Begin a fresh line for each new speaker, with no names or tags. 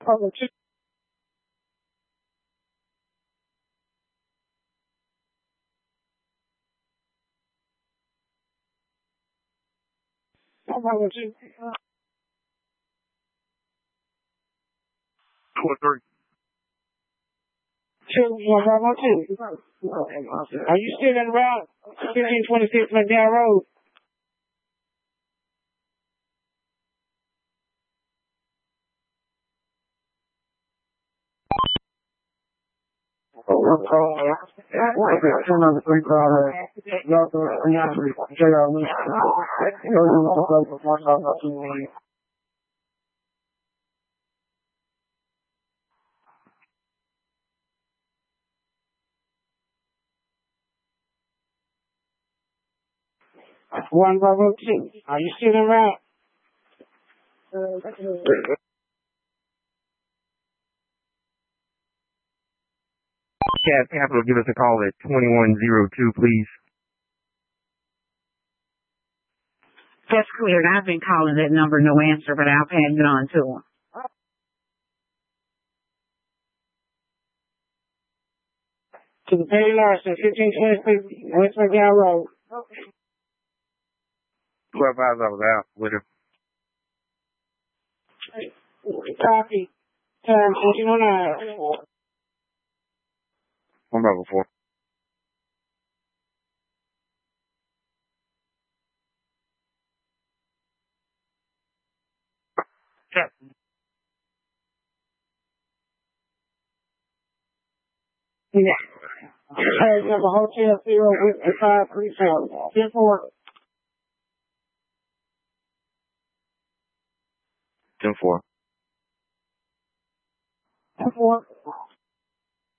Bravo 2. Bravo 2.
2-3.
2-1 Bravo 2. Are you still in route 1526 McDowell Road? One Bravo 2. Are you still in route?
Cat Capital, give us a call at 2102, please.
That's cleared. I've been calling that number, no answer, but I'll pass it on to him.
To the Petty Larson, 1526 West McDowell Road.
12 hours I was out with him.
Copy. Time 1409.
1 Bravo 4. Check.
Yeah. Hey, number Hotel Zero with 534. 10-4.
10-4.
10-4.